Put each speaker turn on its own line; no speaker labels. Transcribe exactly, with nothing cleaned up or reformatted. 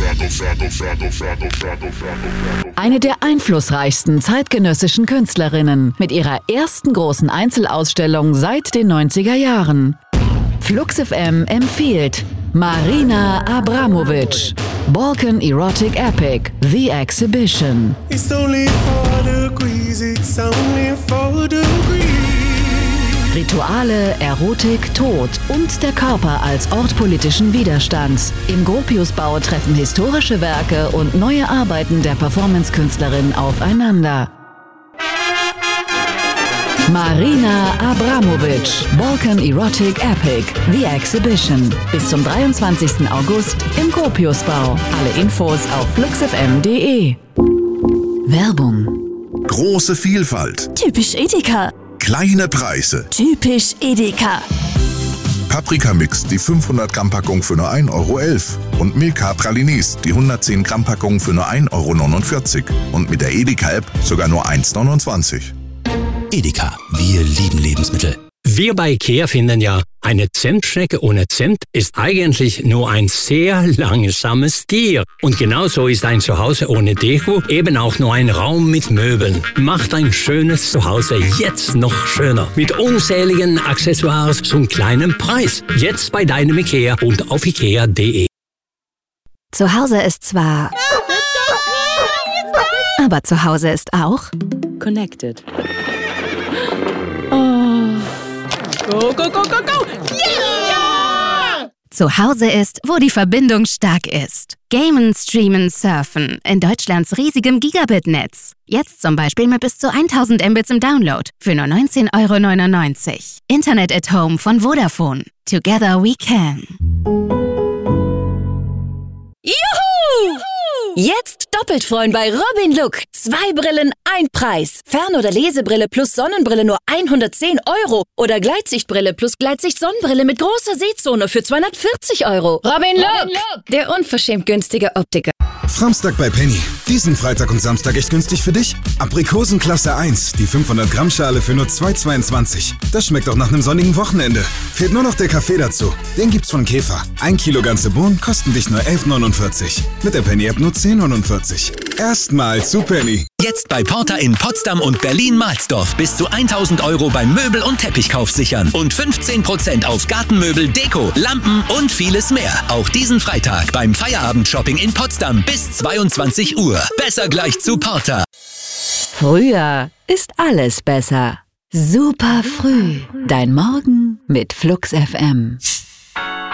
Eine der einflussreichsten zeitgenössischen Künstlerinnen mit ihrer ersten großen Einzelausstellung seit den neunziger Jahren. Flux F M empfiehlt Marina Abramović, Balkan Erotic Epic, The Exhibition.
It's only four degrees, it's only four degrees.
Rituale, Erotik, Tod und der Körper als Ort politischen Widerstands. Im Gropiusbau treffen historische Werke und neue Arbeiten der Performance-Künstlerin aufeinander. Marina Abramović, Balkan Erotic Epic, The Exhibition. Bis zum dreiundzwanzigsten August im Gropiusbau. Alle Infos auf fluxfm punkt de. Werbung.
Große Vielfalt.
Typisch Edeka.
Kleine Preise.
Typisch Edeka.
Paprika-Mix, die fünfhundert Gramm Packung für nur ein Euro elf. Und Milka Pralines, die hundertzehn Gramm Packung für nur ein Euro neunundvierzig. Und mit der Edeka-App sogar nur eins neunundzwanzig.
Edeka, wir lieben Lebensmittel.
Wir bei IKEA finden ja, eine Zimtschnecke ohne Zimt ist eigentlich nur ein sehr langsames Tier. Und genauso ist ein Zuhause ohne Deko eben auch nur ein Raum mit Möbeln. Macht ein schönes Zuhause jetzt noch schöner. Mit unzähligen Accessoires zum kleinen Preis. Jetzt bei deinem IKEA und auf ikea punkt de.
Zu Hause ist zwar... aber zu Hause ist auch...
Connected. Oh. Go, go, go, go, go! Yeah!
Zu Hause ist, wo die Verbindung stark ist. Gamen, streamen, surfen. In Deutschlands riesigem Gigabit-Netz. Jetzt zum Beispiel mit bis zu tausend Mbits im Download. Für nur neunzehn Euro neunundneunzig. Internet at Home von Vodafone. Together we can.
Juhu! Jetzt doppelt freuen bei Robin Look. Zwei Brillen, ein Preis. Fern- oder Lesebrille plus Sonnenbrille nur hundertzehn Euro. Oder Gleitsichtbrille plus Gleitsicht-Sonnenbrille mit großer Sehzone für zweihundertvierzig Euro. Robin Look, Robin Look, der unverschämt günstige Optiker.
Samstag bei Penny. Diesen Freitag und Samstag echt günstig für dich? Aprikosen Klasse eins, die fünfhundert Gramm Schale für nur zwei Euro zweiundzwanzig. Das schmeckt doch nach einem sonnigen Wochenende. Fehlt nur noch der Kaffee dazu. Den gibt's von Käfer. Ein Kilo ganze Bohnen kosten dich nur elf Euro neunundvierzig. Mit der Penny-App nur zehn Euro neunundvierzig. Erstmal zu Penny.
Jetzt bei Porter in Potsdam und Berlin-Mahlsdorf bis zu tausend Euro beim Möbel- und Teppichkauf sichern. Und fünfzehn Prozent auf Gartenmöbel, Deko, Lampen und vieles mehr. Auch diesen Freitag beim Feierabend-Shopping in Potsdam bis zweiundzwanzig Uhr. Besser gleich zu Porter.
Früher ist alles besser. Super früh. Dein Morgen mit Flux F M.